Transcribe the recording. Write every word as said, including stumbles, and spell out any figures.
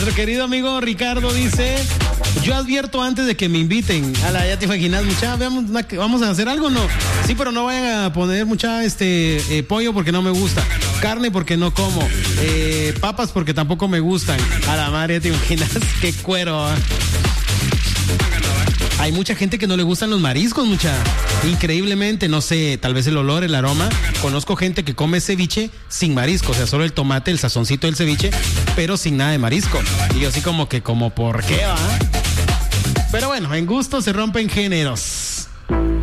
Nuestro querido amigo Ricardo dice: yo advierto antes de que me inviten. Ala, ya te imaginas, mucha, veamos, una, vamos a hacer algo, ¿no? Sí, pero no vayan a poner mucha este eh, pollo porque no me gusta, carne porque no como, eh, papas porque tampoco me gustan. A la madre, ya te imaginas, qué cuero. ¿eh? Hay mucha gente que no le gustan los mariscos, mucha. Increíblemente, no sé, tal vez el olor, el aroma. Conozco gente que come ceviche sin marisco, o sea, solo el tomate, el sazoncito del ceviche, pero sin nada de marisco. Y yo así como que, como, ¿por qué va? Pero bueno, en gusto se rompen géneros.